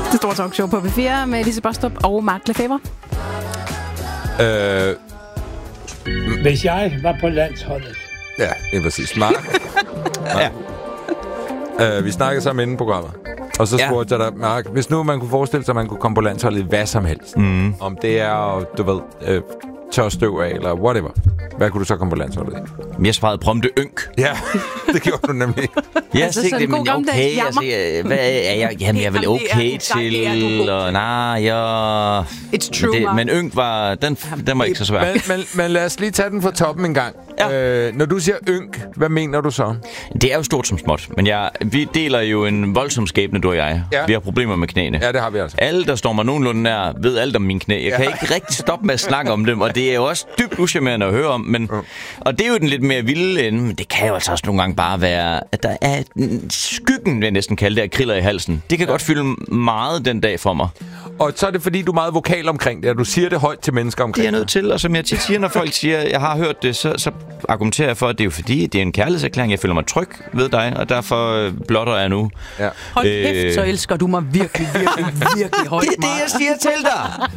Det store talkshow på P4 med Lise Bostrup og Mark Lefebvre. Hvis jeg var på landsholdet. Ja, det er præcis. Mark. Ja. Vi snakkede sammen inden programmet. Og så spurgte jeg dig, Mark, hvis nu man kunne forestille sig, at man kunne komme på landsholdet i hvad som helst. Om det er, du ved, tør støv af, eller whatever. Hvad kunne du så komme på landsholdet i? Jeg svarede prompte ynk. Ja, det gjorde du nemlig. Jeg altså, tænkte, men okay, altså, hvad er jeg? Jamen, jeg er vel okay til, og nej, It's true, men ynk var, den var ikke så svær. Men lad os lige tage den fra toppen en gang. Ja. Når du siger ynk, hvad mener du så? Det er jo stort som småt, men vi deler jo en voldsom skæbne, du og jeg. Ja. Vi har problemer med knæene. Ja, det har vi altså. Alle, der står mig nogenlunde nær, ved alt om mine knæ. Jeg kan ikke rigtig stoppe med at snakke om dem, og det er jo også dybt uschammerende at høre om. Men, og det er jo den lidt mere vilde ende, men det kan jo altså også nogle gange bare være, at der er skyggen, vil jeg næsten kalde det, af kriller i halsen. Det kan godt fylde meget den dag for mig. Og så er det, fordi du er meget vokal omkring det, og du siger det højt til mennesker omkring det. Det er nødt til, og som jeg tit siger, når folk siger, jeg har hørt det, så argumenterer jeg for, at det er jo fordi, det er en kærlighedserklæring. Jeg føler mig tryg ved dig, og derfor blotter jeg nu. Ja. Hold kæft, så elsker du mig virkelig, virkelig, virkelig højt. Det er det, jeg siger til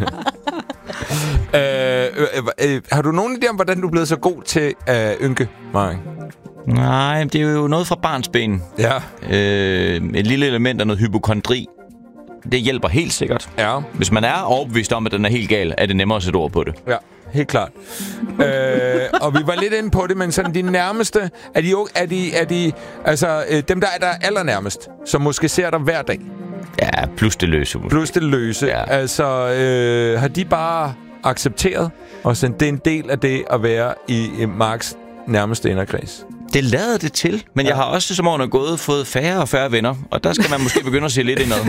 dig. Har du nogen idé om, hvordan du er blevet så god til ynke, Mark? Nej, det er jo noget fra barnsben. Ja. Et lille element af noget hypokondri. Det hjælper helt sikkert. Ja. Hvis man er overbevist om, at den er helt gal, er det nemmere at sætte ord på det. Ja, helt klart. Og vi var lidt inde på det, men sådan de nærmeste, er de altså dem, der er allernærmest, som måske ser dig hver dag? Ja, plus det løse. Plus det løse. Ja. Altså, har de bare accepteret, og sådan, det er en del af det at være i Marks nærmeste inderkreds? Det lader det til, men jeg har også, som årene er gået, fået færre og færre venner, og der skal man måske begynde at se lidt indad.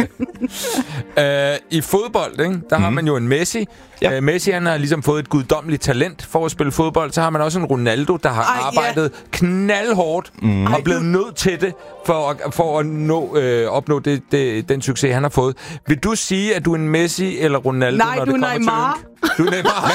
I fodbold, ikke? Der har man jo en Messi. Ja. Messi, han har ligesom fået et guddommeligt talent for at spille fodbold. Så har man også en Ronaldo, der har arbejdet knaldhårdt og blevet nødt til det for at opnå den succes, han har fået. Vil du sige, at du er en Messi eller Ronaldo, nej, når det kommer Neymar. til Du er Neymar.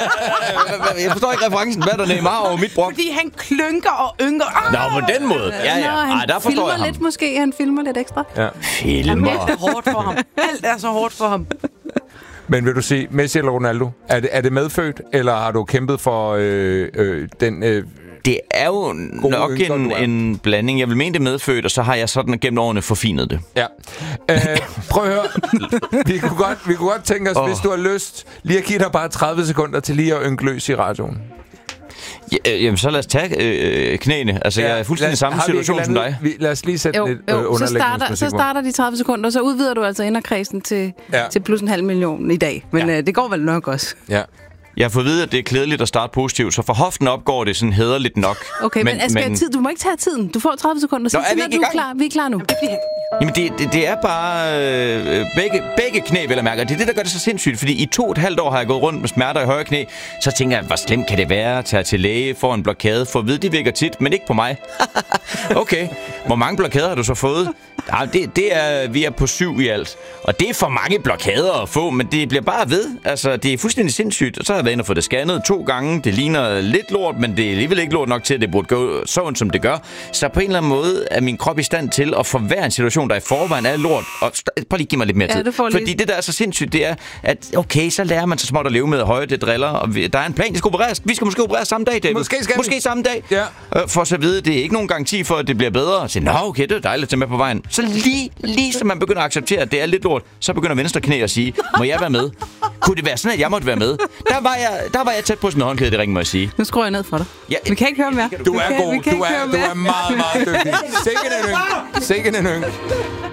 Jeg forstår ikke referencen. Hvad er der Neymar over mit brok? Fordi han klynker og ynker. Nå, på den måde. Ja. Han der forstår jeg ham. Lidt måske. Han filmer lidt ekstra. Ja. Filmer. Alt er hårdt for ham. Alt er så hårdt for ham. Men vil du sige, Messi eller Ronaldo? Er det medfødt, eller har du kæmpet for den... Det er jo nok en blanding. Jeg vil mene det medfødt, og så har jeg sådan gennem årene forfinet det. Ja. Prøv at høre. Vi kunne godt tænke os, hvis du har lyst, lige at give dig bare 30 sekunder til lige at ynke løs i radioen. Jamen, så lad os tage knæene. Altså, jeg er fuldstændig i samme situation som dig. Lad os lige sætte lidt underlægningsmusik. Så starter de 30 sekunder, og så udvider du altså inderkredsen til plus 500.000 i dag. Men det går vel nok også. Ja. Jeg har fået at vide, at det er klædeligt at starte positivt, så for hoften opgår det sådan hæderligt nok. Okay, men Asger, du må ikke tage tiden. Du får 30 sekunder, så er du klar. Vi er klar nu. Jamen, det er bare begge knæ, vil jeg mærke. Det er det, der gør det så sindssygt, fordi i 2,5 år har jeg gået rundt med smerter i højre knæ. Så tænker jeg, hvor slemt kan det være at tage til læge, få en blokade, for at vide, de virker tit, men ikke på mig. Okay, hvor mange blokader har du så fået? Ja, vi er på 7 i alt. Og det er for mange blokader at få, men det bliver bare ved. Altså, det er fuldstændig sindssygt. Og så har jeg været inde og fået det scannet 2 gange. Det ligner lidt lort, men det er alligevel ikke lort nok til, at det burde gå så ondt, som det gør. Så på en eller anden måde er min krop i stand til at forværre en situation, der i forvejen er lort. Og prøv lige at give mig lidt mere tid. Fordi det, der er så sindssygt, det er, at okay, så lærer man så småt at leve med høje, det driller. Og der er en plan, det skal opereres. Vi skal måske operere samme dag, David. Måske samme dag. Ja. For så at vide, det er ikke nogen garanti for, at det bliver bedre. Så nå, okay, det er dejligt at tage med på vejen. Så lige som man begynder at acceptere, at det er lidt lort, så begynder venstre knæ at sige, må jeg være med? Kunne det være sådan, at jeg måtte være med? Der var jeg tæt på sådan en håndklæde, det ring, må jeg sige. Nu skruer jeg ned for dig. Ja, vi kan ikke høre mere. Du er god. Du er meget, meget dygtig. Sikke en yng.